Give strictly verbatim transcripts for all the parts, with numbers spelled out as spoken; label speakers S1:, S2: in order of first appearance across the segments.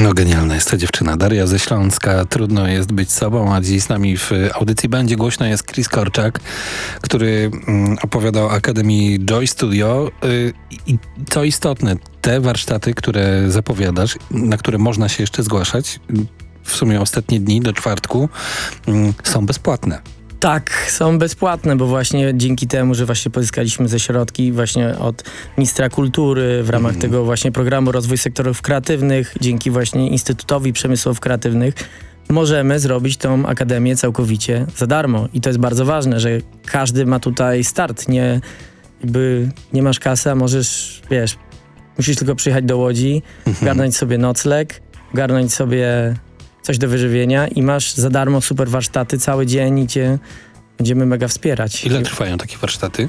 S1: No genialna jest ta dziewczyna. Daria ze Śląska. Trudno jest być sobą, a dziś z nami w audycji Będzie Głośno jest Chris Korczak, który mm, opowiada o Akademii Joy Studio. Yy, I co istotne, te warsztaty, które zapowiadasz, na które można się jeszcze zgłaszać, w sumie ostatnie dni do czwartku, yy, są bezpłatne.
S2: Tak, są bezpłatne, bo właśnie dzięki temu, że właśnie pozyskaliśmy ze środki właśnie od ministra kultury w ramach mm. tego właśnie programu Rozwój Sektorów Kreatywnych, dzięki właśnie Instytutowi Przemysłów Kreatywnych, możemy zrobić tą akademię całkowicie za darmo. I to jest bardzo ważne, że każdy ma tutaj start. Nie, jakby nie masz kasy, a możesz, wiesz, musisz tylko przyjechać do Łodzi, mm-hmm. garnąć sobie nocleg, garnąć sobie coś do wyżywienia i masz za darmo super warsztaty cały dzień i cię będziemy mega wspierać.
S1: Ile trwają takie warsztaty?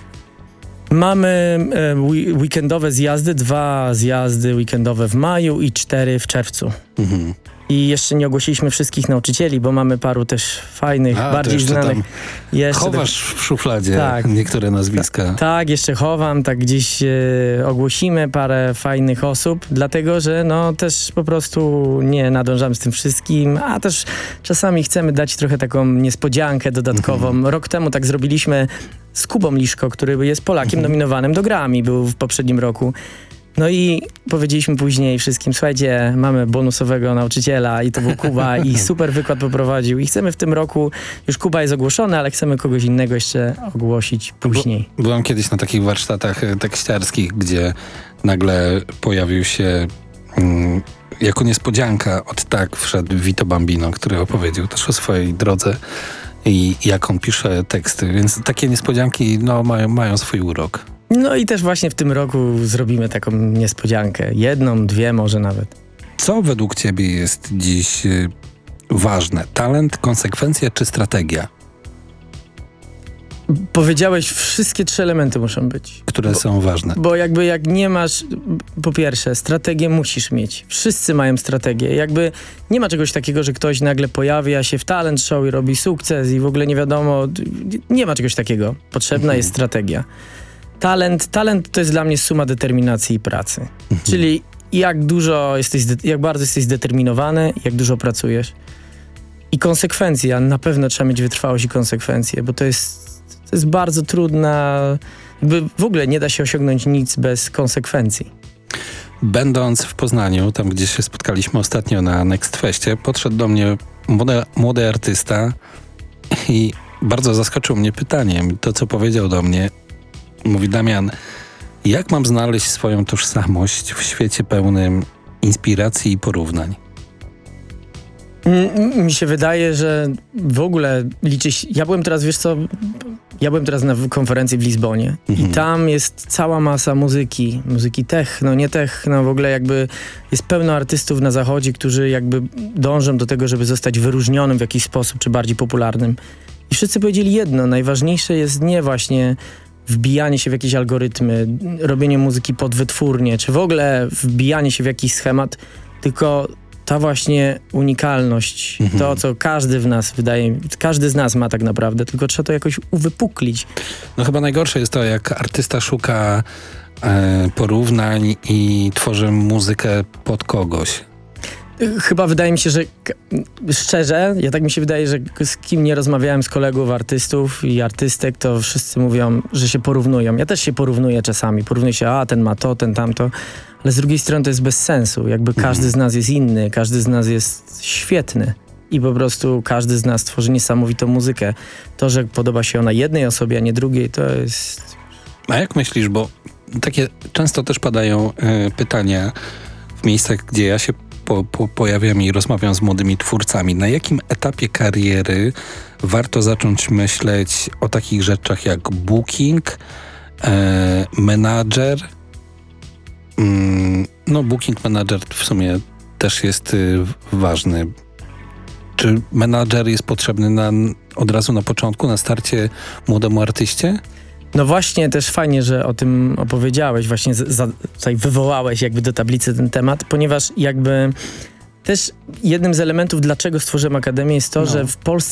S2: Mamy e, weekendowe zjazdy, dwa zjazdy weekendowe w maju i cztery w czerwcu. Mhm. I jeszcze nie ogłosiliśmy wszystkich nauczycieli, bo mamy paru też fajnych,
S1: A,
S2: bardziej znanych.
S1: Jeszcze chowasz do... w szufladzie tak, niektóre nazwiska.
S2: Ta, tak, jeszcze chowam, tak gdzieś e, ogłosimy parę fajnych osób, dlatego, że no też po prostu nie nadążamy z tym wszystkim, a też czasami chcemy dać trochę taką niespodziankę dodatkową. Mhm. Rok temu tak zrobiliśmy z Kubą Liszko, który jest Polakiem mhm. nominowanym do Grammy, był w poprzednim roku. No i powiedzieliśmy później wszystkim, słuchajcie, mamy bonusowego nauczyciela i to był Kuba i super wykład poprowadził i chcemy w tym roku, już Kuba jest ogłoszony, ale chcemy kogoś innego jeszcze ogłosić później.
S1: By, byłem kiedyś na takich warsztatach tekściarskich, gdzie nagle pojawił się mm, jako niespodzianka od tak wszedł Vito Bambino, który opowiedział też o swojej drodze i jak on pisze teksty, więc takie niespodzianki no, mają, mają swój urok.
S2: No i też właśnie w tym roku zrobimy taką niespodziankę. Jedną, dwie może nawet.
S1: Co według ciebie jest dziś y, ważne? Talent, konsekwencja czy strategia?
S2: Powiedziałeś, wszystkie trzy elementy muszą być.
S1: Które
S2: bo,
S1: są ważne.
S2: Bo jakby jak nie masz, po pierwsze, strategię musisz mieć. Wszyscy mają strategię. Jakby nie ma czegoś takiego, że ktoś nagle pojawia się w talent show i robi sukces i w ogóle nie wiadomo. Nie ma czegoś takiego. Potrzebna mhm. jest strategia. Talent, talent to jest dla mnie suma determinacji i pracy. Mhm. Czyli jak dużo jesteś, jak bardzo jesteś zdeterminowany, jak dużo pracujesz. I konsekwencja, na pewno trzeba mieć wytrwałość i konsekwencje, bo to jest, to jest bardzo trudna, jakby w ogóle nie da się osiągnąć nic bez konsekwencji.
S1: Będąc w Poznaniu, tam gdzie się spotkaliśmy ostatnio na Next Festie, podszedł do mnie młody, młody artysta i bardzo zaskoczył mnie pytaniem. To, co powiedział do mnie, mówi: Damian, jak mam znaleźć swoją tożsamość w świecie pełnym inspiracji i porównań?
S2: Mi się wydaje, że w ogóle liczy się... Ja byłem teraz, wiesz co, ja byłem teraz na konferencji w Lizbonie mhm. i tam jest cała masa muzyki, muzyki techno, nie techno, w ogóle jakby jest pełno artystów na zachodzie, którzy jakby dążą do tego, żeby zostać wyróżnionym w jakiś sposób, czy bardziej popularnym. I wszyscy powiedzieli jedno, najważniejsze jest nie właśnie wbijanie się w jakieś algorytmy, robienie muzyki podwytwórnie, czy w ogóle wbijanie się w jakiś schemat, tylko ta właśnie unikalność, mhm. to co każdy w nas wydaje, każdy z nas ma tak naprawdę, tylko trzeba to jakoś uwypuklić.
S1: No chyba najgorsze jest to, jak artysta szuka e, porównań i tworzy muzykę pod kogoś.
S2: Chyba wydaje mi się, że szczerze, ja tak mi się wydaje, że z kim nie rozmawiałem z kolegów artystów i artystek, to wszyscy mówią, że się porównują. Ja też się porównuję czasami. Porównuję się, a ten ma to, ten tamto. Ale z drugiej strony to jest bez sensu. Jakby mhm. każdy z nas jest inny, każdy z nas jest świetny. I po prostu każdy z nas tworzy niesamowitą muzykę. To, że podoba się ona jednej osobie, a nie drugiej, to jest...
S1: A jak myślisz, bo takie często też padają y, pytania w miejscach, gdzie ja się Po, po, pojawiam i rozmawiam z młodymi twórcami. Na jakim etapie kariery warto zacząć myśleć o takich rzeczach jak booking, e, menadżer? Mm, no booking, menadżer w sumie też jest y, ważny. Czy menadżer jest potrzebny na, od razu na początku, na starcie młodemu artyście?
S2: No właśnie, też fajnie, że o tym opowiedziałeś, właśnie z, za, tutaj wywołałeś jakby do tablicy ten temat, ponieważ jakby też jednym z elementów, dlaczego stworzyłem Akademię, jest to, no. że w Polsce